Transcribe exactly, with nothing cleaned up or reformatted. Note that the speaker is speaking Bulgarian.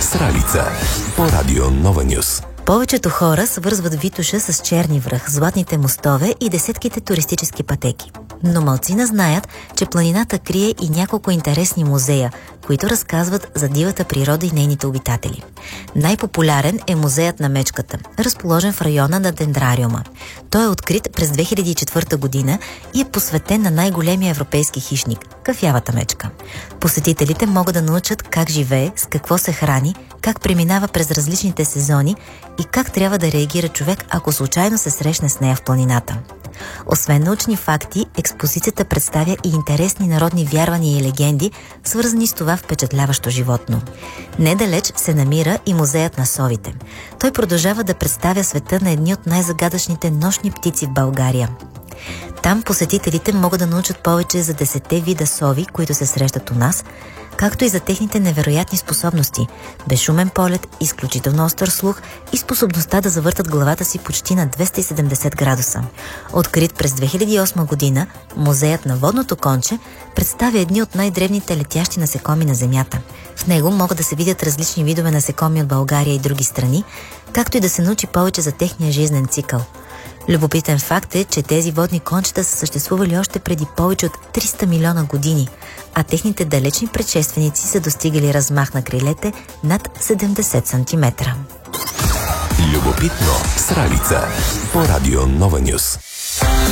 Сралица по радио Нова Нюс. Повечето хора свързват Витоша с Черни връх, златните мостове и десетките туристически пътеки. Но малцина знаят, че планината крие и няколко интересни музея, които разказват за дивата природа и нейните обитатели. Най-популярен е музеят на мечката, разположен в района на Дендрариума. Той е открит през две хиляди и четвърта година и е посветен на най-големия европейски хищник – кафявата мечка. Посетителите могат да научат как живее, с какво се храни, как преминава през различните сезони и как трябва да реагира човек, ако случайно се срещне с нея в планината. Освен научни факти, експозицията представя и интересни народни вярвания и легенди, свързани с това впечатляващо животно. Недалеч се намира и музеят на совите. Той продължава да представя света на едни от най-загадъчните нощни птици в България. Там посетителите могат да научат повече за десетте вида сови, които се срещат у нас, както и за техните невероятни способности – безшумен полет, изключително остър слух и способността да завъртат главата си почти на двеста и седемдесет градуса. Открит през две хиляди и осма година, музеят на водното конче представя едни от най-древните летящи насекоми на Земята. В него могат да се видят различни видове насекоми от България и други страни, както и да се научи повече за техния жизнен цикъл. Любопитен факт е, че тези водни кончета са съществували още преди повече от триста милиона години, а техните далечни предшественици са достигали размах на крилете над седемдесет сантиметра. Любопитно Сралица по радио Нова Нюс.